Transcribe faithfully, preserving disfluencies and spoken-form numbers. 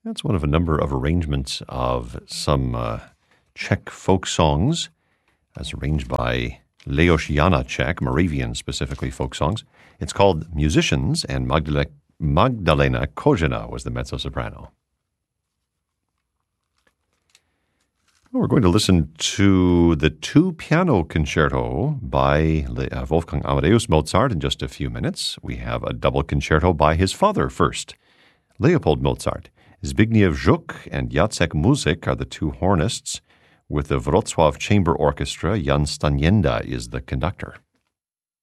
That's one of a number of arrangements of some uh, Czech folk songs, as arranged by Leos Janáček, Moravian specifically folk songs. It's called Musicians, and Magdalena, Magdalena Kozina was the mezzo-soprano. We're going to listen to the two-piano concerto by uh, Wolfgang Amadeus Mozart in just a few minutes. We have a double concerto by his father first, Leopold Mozart. Zbigniew Żuk and Jacek Muzik are the two hornists. With the Wrocław Chamber Orchestra, Jan Stanienda is the conductor.